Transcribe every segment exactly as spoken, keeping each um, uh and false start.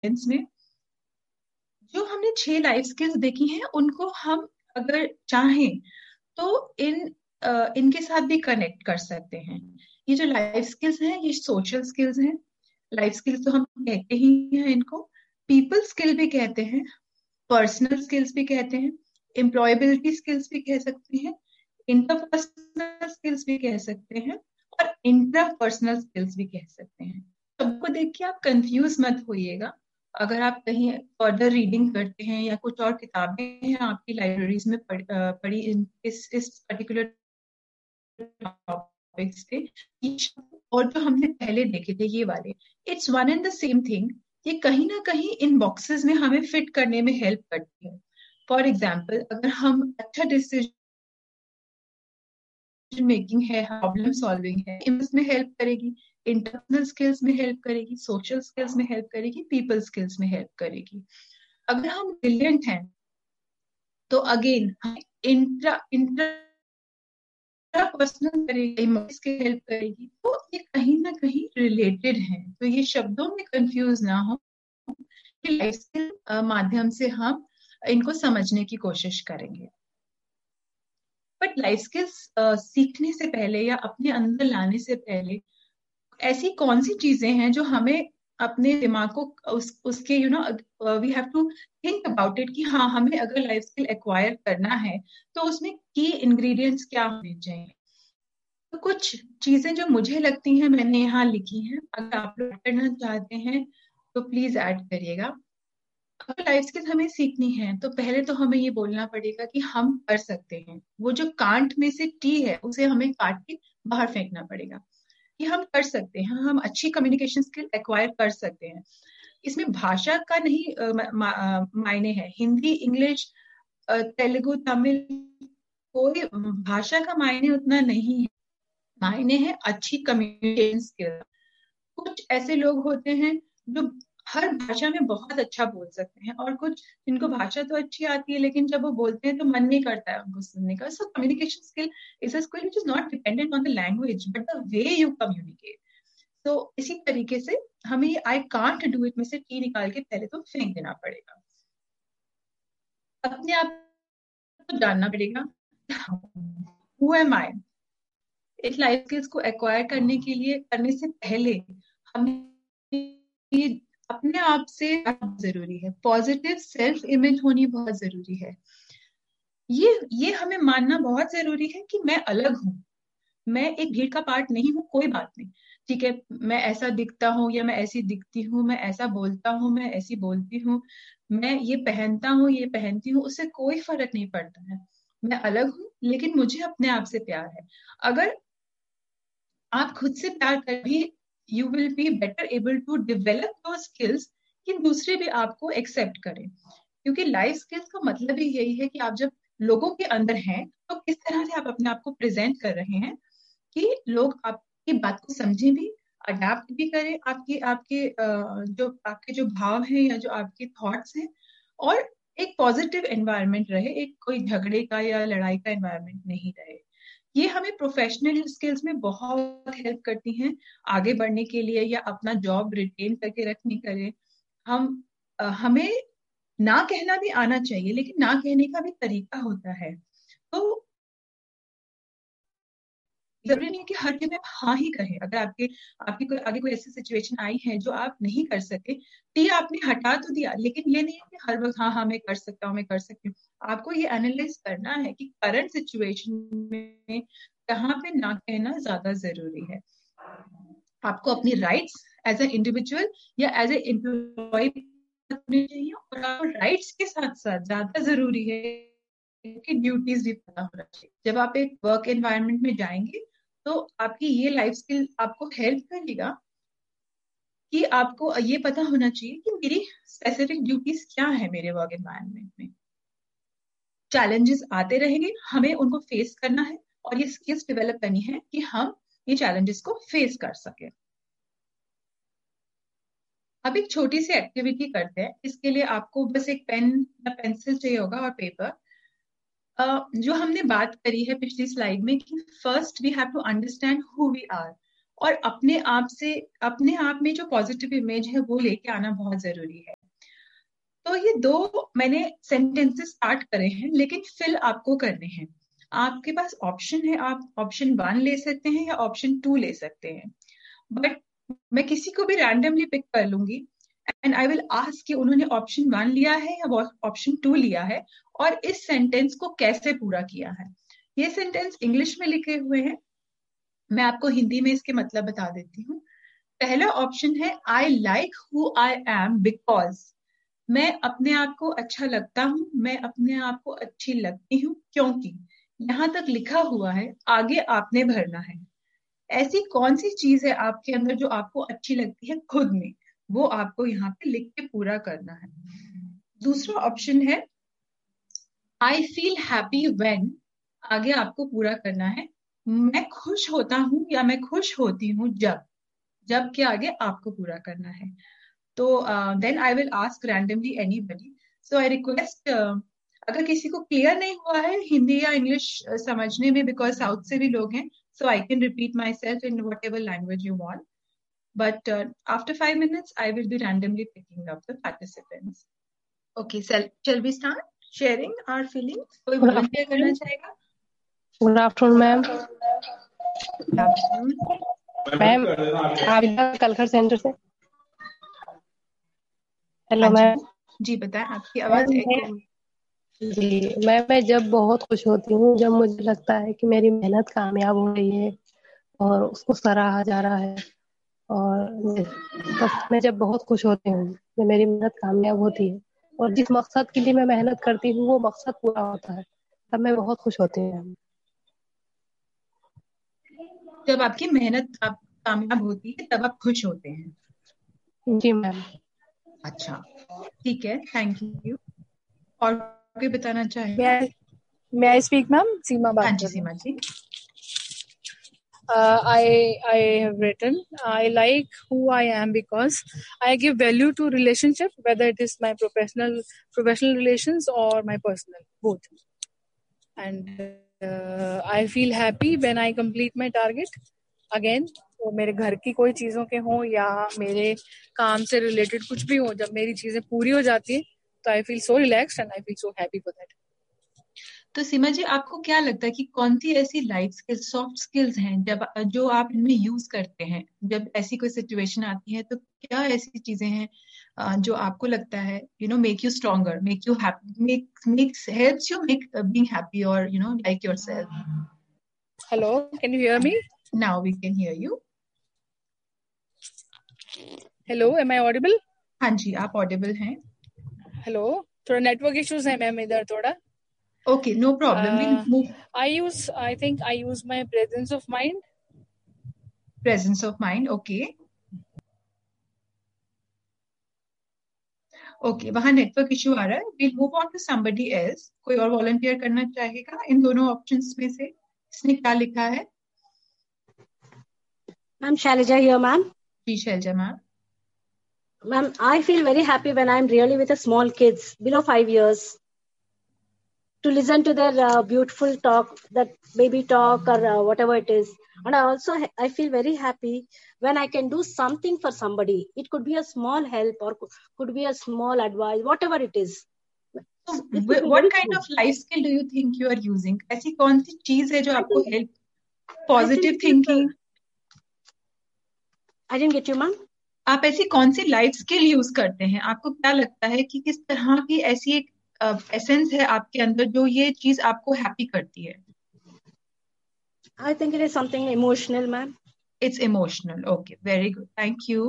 Seconds में जो हमने छह लाइफ स्किल्स देखी हैं उनको हम अगर चाहें तो इन uh, इनके साथ भी कनेक्ट कर सकते हैं। ये जो लाइफ स्किल्स हैं ये सोशल स्किल्स हैं। लाइफ स्किल्स तो हम कहते ही हैं इनको, पीपल स्किल भी कहते हैं, पर्सनल स्किल्स भी कहते हैं, एम्प्लॉयबिलिटी स्किल्स भी कह सकते हैं, इंटरपर्सनल स्किल्स भी कह सकते हैं और इंटरपर्सनल स्किल्स भी कह सकते हैं। सबको देख के आप कंफ्यूज मत होइएगा। अगर आप कहीं फर्दर रीडिंग करते हैं या कुछ और किताबें हैं आपकी लाइब्रेरीज में पढ़, पढ़ी इस इस पर्टिकुलर टॉपिक्स पे, और जो हमने पहले देखे थे ये वाले, it's one and the same thing. ये कहीं ना कहीं इन बॉक्सेस में हमें फिट करने में हेल्प करती है। फॉर एग्जाम्पल, अगर हम अच्छा डिसीजन मेकिंग है, प्रॉब्लम सॉल्विंग है, इसमें हेल्प करेगी, इंटरनल स्किल्स में हेल्प करेगी, सोशल स्किल्स में हेल्प करेगी, पीपल स्किल्स में हेल्प करेगी। अगर हम ब्रिलियंट हैं तो अगेन इंट्रा इंट्रा पर्सनल करेगी, इमोशंस की हेल्प करेगी। तो ये कहीं ना कहीं रिलेटेड है। तो ये शब्दों में कंफ्यूज ना हो कि लाइफ स्किल माध्यम से हम इनको समझने की कोशिश करेंगे। बट लाइफ स्किल्स सीखने से पहले या अपने अंदर लाने से पहले ऐसी कौन सी चीजें हैं जो हमें अपने दिमाग को उस उसके you know we have to think about it कि हाँ, हमें अगर लाइफ स्किल एक्वायर करना है तो उसमें की इंग्रेडिएंट्स क्या होने चाहिए। तो कुछ चीजें जो मुझे लगती हैं मैंने यहाँ लिखी हैं, अगर आप लोग करना चाहते हैं तो प्लीज ऐड करिएगा। अगर लाइफ स्किल हमें सीखनी है तो पहले तो हमें ये बोलना पड़ेगा कि हम कर सकते हैं। वो जो कांट में से टी है उसे हमें काट के बाहर फेंकना पड़ेगा कि हम कर सकते हैं, हम अच्छी कम्युनिकेशन स्किल एक्वायर कर सकते हैं। इसमें भाषा का नहीं मायने है, हिंदी, इंग्लिश, तेलुगु, तमिल, कोई भाषा का मायने उतना नहीं है। मायने है अच्छी कम्युनिकेशन स्किल। कुछ ऐसे लोग होते हैं जो हर भाषा में बहुत अच्छा बोल सकते हैं और कुछ जिनको भाषा तो अच्छी आती है लेकिन जब वो बोलते हैं तो मन नहीं करता है उनको सुनने का। So communication skill is a skill which is not dependent on the language but the way you communicate. तो इसी तरीके से हमें ये आई कांट डू इट में से टी निकाल के पहले तो फेंक देना पड़ेगा। अपने आप को जानना पड़ेगा, हु एम आई। इस लाइफ स्किल्स को एक्वायर करने के लिए करने से पहले हमें ये अपने आप से जरूरी है, पॉजिटिव सेल्फ इमेज होनी बहुत जरूरी है। ये ये हमें मानना बहुत जरूरी है कि मैं अलग हूँ, मैं एक भीड़ का पार्ट नहीं हूँ। कोई बात नहीं, ठीक है, मैं ऐसा दिखता हूँ या मैं ऐसी दिखती हूँ, मैं ऐसा बोलता हूँ, मैं ऐसी बोलती हूँ, मैं ये पहनता हूँ, ये पहनती हूँ, उससे कोई फर्क नहीं पड़ता है। मैं अलग हूँ लेकिन मुझे अपने आप से प्यार है। अगर आप खुद से प्यार कर भी, you will be better able to develop दो स्किल्स कि दूसरे भी आपको एक्सेप्ट करें। क्योंकि लाइफ स्किल्स का मतलब ही यही है कि आप जब लोगों के अंदर हैं तो किस तरह से आप अपने आप को प्रेजेंट कर रहे हैं कि लोग आपकी बात को समझें भी, अडेप्ट भी करें आपकी आपके जो आपके जो भाव हैं या जो आपके थॉट्स हैं, और एक पॉजिटिव एनवायरनमेंट रहे, एक कोई झगड़े का या लड़ाई का एनवायरनमेंट नहीं रहे। ये हमें प्रोफेशनल स्किल्स में बहुत हेल्प करती हैं आगे बढ़ने के लिए या अपना जॉब रिटेन करके रखने के लिए। हम अ, हमें ना कहना भी आना चाहिए, लेकिन ना कहने का भी तरीका होता है। तो जरूरी नहीं है कि हर चीज में हाँ ही कहें। अगर आपके आपकी कोई आगे कोई ऐसी सिचुएशन आई है जो आप नहीं कर सके, तो ये आपने हटा तो दिया, लेकिन ये नहीं है कि हर वक्त हाँ हाँ मैं कर सकता हूँ, मैं कर सकती हूँ। आपको ये एनालाइज करना है कि करंट सिचुएशन में कहाँ पे ना कहना ज्यादा जरूरी है। आपको अपनी राइट्स एज ए इंडिविजुअल या एज ए एम्प्लॉय चाहिए, और आपको राइट्स के साथ साथ ज्यादा जरूरी है कि ड्यूटीज भी पता होना चाहिए। जब आप एक वर्क एनवायरनमेंट में जाएंगे तो आपकी ये लाइफ स्किल आपको हेल्प करेगा कि आपको ये पता होना चाहिए कि मेरी स्पेसिफिक ड्यूटीज क्या है मेरे वर्क एनवायरनमेंट में। चैलेंजेस आते रहेंगे, हमें उनको फेस करना है और ये स्किल्स डेवलप करनी है कि हम ये चैलेंजेस को फेस कर सके। अब एक छोटी सी एक्टिविटी करते हैं। इसके लिए आपको बस एक पेन या पेंसिल चाहिए होगा और पेपर। Uh, जो हमने बात करी है पिछली स्लाइड में कि first we have to understand who we are. और अपने आप से अपने आप में जो पॉजिटिव इमेज है वो लेके आना बहुत जरूरी है। तो ये दो मैंने सेंटेंसेस स्टार्ट करे हैं, लेकिन फिल आपको करने हैं। आपके पास ऑप्शन है, आप ऑप्शन वन ले सकते हैं या ऑप्शन टू ले सकते हैं, बट मैं किसी को भी रैंडमली पिक कर लूंगी एंड आई विल आस्क कि उन्होंने ऑप्शन वन लिया है या ऑप्शन टू लिया है और इस सेंटेंस को कैसे पूरा किया है। ये सेंटेंस इंग्लिश में लिखे हुए हैं, मैं आपको हिंदी में इसके मतलब बता देती हूँ। पहला ऑप्शन है I like who I am because, मैं अपने आप को अच्छा लगता हूँ, मैं अपने आप को अच्छी लगती हूँ क्योंकि। यहाँ तक लिखा हुआ है, आगे आपने भरना है। ऐसी कौन सी चीज है आपके अंदर जो आपको अच्छी लगती है खुद में, वो आपको यहाँ पे लिख के पूरा करना है। दूसरा ऑप्शन है आई फील हैप्पी व्हेन, आगे आपको पूरा करना है मैं खुश होता हूँ या मैं खुश होती हूँ जब, जब के आगे आपको पूरा करना है। तो then I will ask randomly anybody. So I request, अगर किसी को क्लियर नहीं हुआ है हिंदी या इंग्लिश uh, समझने में, बिकॉज साउथ से भी लोग हैं, सो I can repeat my self in what ever language you want, but after five minutes I will be randomly picking up the participants. Okay, shall we start sharing our feelings? कोई volunteer करना चाहेगा? Good afternoon ma'am. Good afternoon ma'am, Abida कलखर centre से। Hello ma'am. जी बताएं, आपकी आवाज एक। जी ma'am, मैं जब बहुत खुश होती हूँ, जब मुझे लगता है कि मेरी मेहनत कामयाब हो रही है और उसको सराहा जा रहा है, और बस मैं जब बहुत खुश होती हूँ, जब मेरी मेहनत कामयाब होती है और जिस मकसद के लिए मैं मेहनत करती हूँ वो मकसद पूरा होता है, तब मैं बहुत खुश होती हूँ। जब आपकी मेहनत आप कामयाब होती है तब आप खुश होते हैं? जी मैम। अच्छा, ठीक है, थैंक यू। और कोई बताना चाहे? May I speak, ma'am? सीमा बात हाँ जी, कर रही हूँ। सीमा जी। Uh, I I have written I like who I am because I give value to relationship, whether it is my professional professional relations or my personal, both. And uh, I feel happy when I complete my target. Again, वो मेरे घर की कोई चीजों के हों या मेरे काम से रिलेटेड कुछ भी हो, जब मेरी चीजें पूरी हो जाती है तो I feel so relaxed and I feel so happy for that. तो सीमा जी, आपको क्या लगता है कि कौन सी ऐसी लाइफ स्किल्स, सॉफ्ट स्किल्स हैं जब जो आप इनमें यूज करते हैं जब ऐसी कोई सिचुएशन आती है, तो क्या ऐसी चीजें हैं जो आपको लगता है you know make you stronger, make you happy, make makes helps you make being happy और you know like yourself? Hello, can you hear me? Now we can hear you. Hello, am I audible? हाँ जी, आप Audible हैं। Hello, थोड़ा network issues है ma'am इधर थोड़ा। Okay, no problem. We'll move. I use, I think I use my presence of mind. Presence of mind, okay. Okay, वहाँ network issue आ रहा है। We'll move on to somebody else. कोई और volunteer करना चाहेगा इन दोनों ऑप्शंस में से? इसने क्या लिखा है? Ma'am, Shailaja here, ma'am. Ji Selja ma'am. Ma'am, I feel very happy when I'm really with the small kids below five years to listen to their uh, beautiful talk, that baby talk or uh, whatever it is. And I also I feel very happy when I can do something for somebody. It could be a small help or could be a small advice, whatever it is. So, what kind cool. of life skill do you think you are using? ऐसी कौन सी चीज है जो आपको help? Positive thinking. I didn't get you, ma'am. आप ऐसी कौन सी life skill use करते हैं? आपको क्या लगता है कि किस तरह की ऐसी एक एसेंस है आपके अंदर जो ये चीज आपको हैप्पी करती है? I think it is something emotional, ma'am. It's emotional. Okay, very good. Thank you.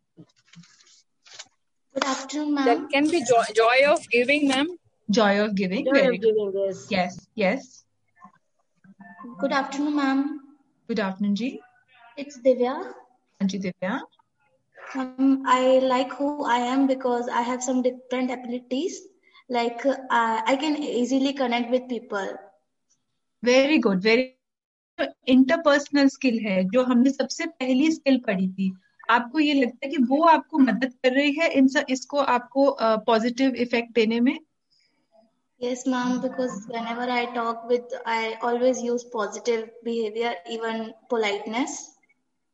Good afternoon, ma'am. That can be joy, joy of giving, ma'am. Joy of giving. Joy very of giving, yes. Yes, yes. Good afternoon, ma'am. Good afternoon, ji. It's Divya. Anji Divya. Um, I like who I am because I have some different abilities. Like uh, I can easily connect with people. Very good. Very interpersonal skill है जो हमने सबसे पहली skill पढ़ी थी। आपको ये लगता है कि वो आपको मदद कर रही है इन सब इसको आपको पॉजिटिव uh, इफेक्ट देने में? Yes, ma'am. Because whenever I talk with, I always use positive behavior, even politeness.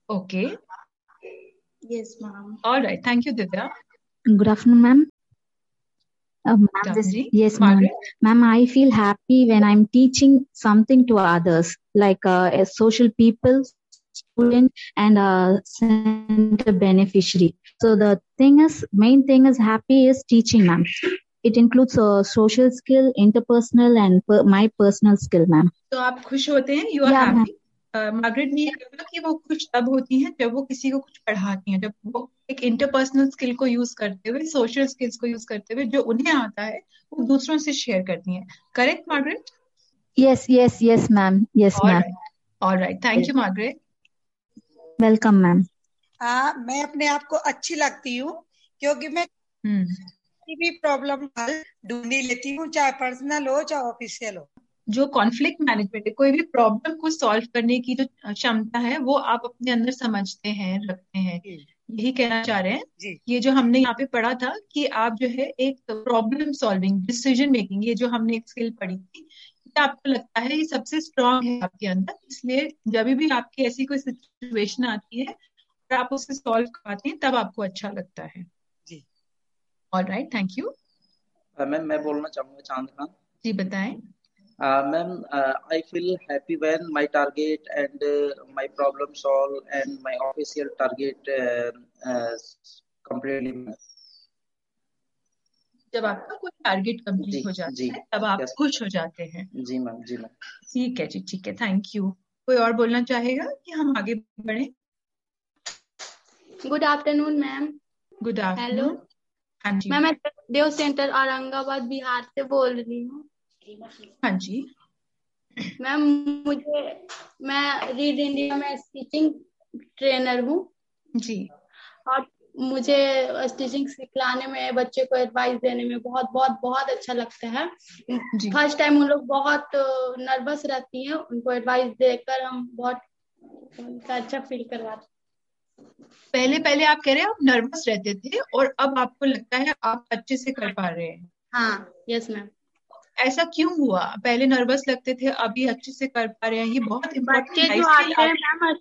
Okay. Yes, ma'am. All right. Thank you, Divya. Good afternoon, ma'am. Uh, ma'am, Good this, afternoon. yes, ma'am. Margaret? Ma'am, I feel happy when I'm teaching something to others, like uh, a social people, student, and a center beneficiary. So the thing is, main thing is happy is teaching, ma'am. It includes uh, social skill, interpersonal, and per, my personal skill, ma'am. तो आप खुश होते हैं, you are Yeah, ma'am. Happy. Margaret ने ये कहा कि वो खुश तब होती हैं जब वो किसी को कुछ पढ़ाती हैं, जब वो एक इंटरपर्सनल स्किल को यूज करते हुए, सोशल स्किल्स को यूज करते हुए जो उन्हें आता है वो दूसरों से शेयर करती हैं. Correct Margaret? Yes, yes, yes, ma'am. Yes, All ma'am. right. All right. Thank you, Margaret. Welcome, ma'am. हाँ, मैं अपने आप को अच्छी लगती हूँ क्योंकि मैं हम्म किसी भी प्रॉब्लम हल ढूंढ ही लेती हूँ, चाहे पर्सनल हो चाहे ऑफिशियल हो. जो कॉन्फ्लिक्ट मैनेजमेंट है, कोई भी प्रॉब्लम को सॉल्व करने की जो क्षमता है वो आप अपने अंदर समझते हैं, रखते हैं, यही कहना चाह रहे हैं. जी. ये जो हमने यहाँ पे पढ़ा था कि आप जो है एक प्रॉब्लम सॉल्विंग, डिसीजन मेकिंग, ये जो हमने एक स्किल पढ़ी थी, ये आपको लगता है ये सबसे स्ट्रांग है आपके अंदर. इसलिए जब भी आपकी ऐसी कोई सिचुएशन आती है और आप उसे सॉल्व करवाते हैं तब आपको अच्छा लगता है. जी. All right, thank you. Ma'am मैं बोलना चाहूंगा चांद खान. जी बताएं. Uh, ma'am, uh, I feel happy when my target and uh, my problem solve and my official target uh, uh, completely. जब आपका कोई टारगेट कंप्लीट हो जाता है तब आप खुश हो जाते हैं. जी मैम. जी मैम. ठीक है जी, ठीक है, थैंक यू. कोई और बोलना चाहेगा कि हम आगे बढ़े? Good afternoon ma'am. Good afternoon. Hello हाँ जी मैम, मैं देव सेंटर औरंगाबाद बिहार से बोल रही हूँ. हाँ जी मैम, मुझे मैं रीड इंडिया में स्टिचिंग ट्रेनर हूँ जी, और मुझे स्टिचिंग सिखलाने में, बच्चे को एडवाइस देने में बहुत बहुत बहुत अच्छा लगता है. फर्स्ट टाइम उन लोग बहुत नर्वस रहती हैं, उनको एडवाइस देकर हम बहुत अच्छा फील करवाते हैं. पहले पहले आप कह रहे हैं आप नर्वस रहते थे और अब आपको लगता है आप अच्छे से कर पा रहे हैं. हाँ, यस मैम. ऐसा क्यों हुआ? पहले नर्वस लगते थे, अभी अच्छे से कर पा रहे हैं. ये बहुत बच्चे जो आते हैं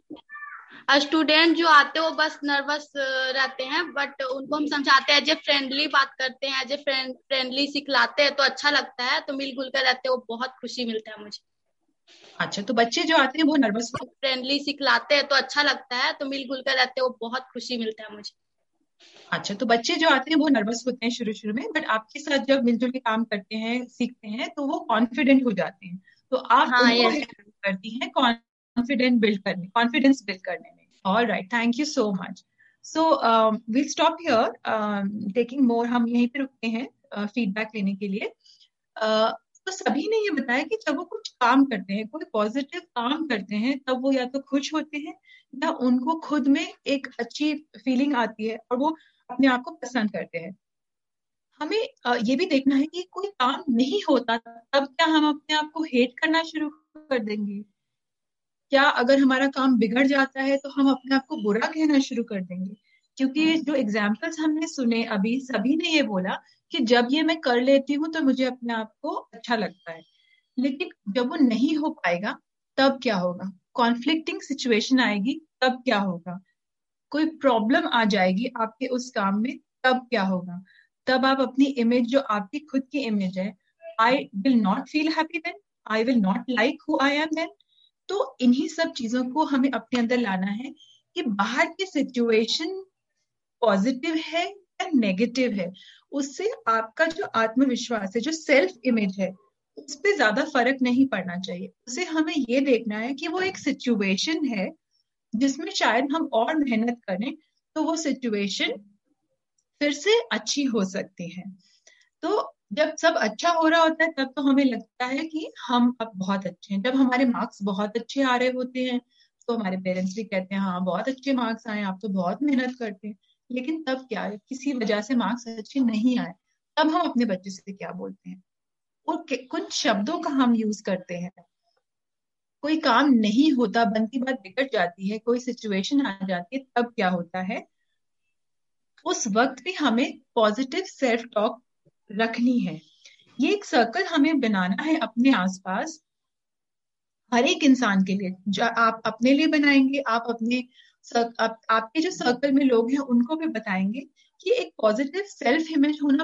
मैम, स्टूडेंट जो आते हैं वो बस नर्वस रहते हैं, बट उनको हम समझाते हैं, एज ए फ्रेंडली बात करते हैं, एज ए फ्रेंडली सिखलाते हैं तो अच्छा लगता है. तो मिलजुल कर रहते हैं, वो बहुत खुशी मिलता है मुझे. अच्छा, तो बच्चे जो आते हैं वो नर्वस फ्रेंडली सिखलाते हैं तो अच्छा लगता है, तो मिलजुल कर रहते हैं, वो बहुत खुशी मिलता है मुझे. अच्छा, तो बच्चे जो आते हैं वो नर्वस होते हैं शुरू शुरू में, बट आपके साथ जब मिलजुल के काम करते हैं, सीखते हैं, तो वो कॉन्फिडेंट हो जाते हैं. तो आप हाँ, उनको हेल्प करती हैं कॉन्फिडेंट बिल्ड करने कॉन्फिडेंस बिल्ड करने में. All right, thank you so much. So we stop here, taking more. हम यहीं पे रुकते हैं फीडबैक uh, लेने के लिए. uh, तो सभी ने ये बताया कि जब वो कुछ काम करते हैं, कोई पॉजिटिव काम करते हैं, तब वो या तो खुश होते हैं या उनको खुद में एक अच्छी फीलिंग आती है और वो अपने आप को पसंद करते हैं. हमें ये भी देखना है कि कोई काम नहीं होता तब क्या हम अपने आप को हेट करना शुरू कर देंगे? क्या अगर हमारा काम बिगड़ जाता है तो हम अपने आप को बुरा कहना शुरू कर देंगे? क्योंकि जो एग्जाम्पल्स हमने सुने अभी, सभी ने ये बोला कि जब ये मैं कर लेती हूँ तो मुझे अपने आप को अच्छा लगता है. लेकिन जब वो नहीं हो पाएगा तब क्या होगा? कॉन्फ्लिक्टिंग सिचुएशन आएगी तब क्या होगा? कोई प्रॉब्लम आ जाएगी आपके उस काम में तब क्या होगा? तब आप अपनी इमेज, जो आपकी खुद की इमेज है, I will not feel happy then, I will not like who I am then. तो इन्हीं सब चीजों को हमें अपने अंदर लाना है कि बाहर की सिचुएशन पॉजिटिव है या नेगेटिव है, उससे आपका जो आत्मविश्वास है, जो सेल्फ इमेज है, उस पर ज्यादा फर्क नहीं पड़ना चाहिए. उसे हमें ये देखना है कि वो एक सिचुएशन है जिसमें शायद हम और मेहनत करें तो वो सिचुएशन फिर से अच्छी हो सकती है. तो जब सब अच्छा हो रहा होता है तब तो हमें लगता है कि हम अब बहुत अच्छे हैं. जब हमारे मार्क्स बहुत अच्छे आ रहे होते हैं तो हमारे पेरेंट्स भी कहते हैं हाँ बहुत अच्छे मार्क्स आए, आप तो बहुत मेहनत करते हैं. लेकिन तब क्या है, किसी वजह से मार्क्स अच्छे नहीं आए, तब हम अपने बच्चे से क्या बोलते हैं और कुछ शब्दों का हम यूज करते हैं. कोई काम नहीं होता, बनती बात बिगड़ जाती है, कोई सिचुएशन आ जाती है, तब क्या होता है? उस वक्त भी हमें पॉजिटिव सेल्फ टॉक रखनी है. ये एक सर्कल हमें बनाना है अपने आसपास, हर एक इंसान के लिए. जो आप अपने लिए बनाएंगे, आप अपने आप, आपके जो सर्कल में लोग हैं उनको भी बताएंगे कि एक पॉजिटिव सेल्फ इमेज होना